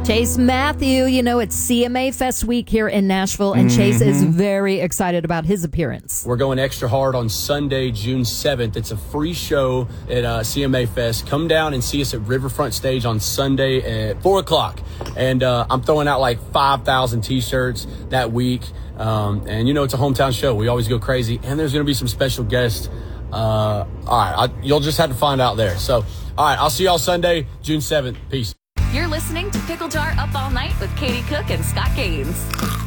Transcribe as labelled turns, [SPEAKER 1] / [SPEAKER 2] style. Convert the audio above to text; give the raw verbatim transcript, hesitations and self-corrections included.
[SPEAKER 1] Chase Matthew, you know, it's C M A Fest week here in Nashville, and mm-hmm. Chase is very excited about his appearance.
[SPEAKER 2] We're going extra hard on Sunday, June seventh. It's a free show at uh, C M A Fest. Come down and see us at Riverfront Stage on Sunday at four o'clock. And uh, I'm throwing out like five thousand T-shirts that week. Um, and, you know, it's a hometown show. We always go crazy. And there's going to be some special guests. Uh, all right, I, you'll just have to find out there. So, all right, I'll see y'all Sunday, June seventh. Peace.
[SPEAKER 3] You're listening to Pickle Jar Up All Night with Katie Cook and Scott Gaines.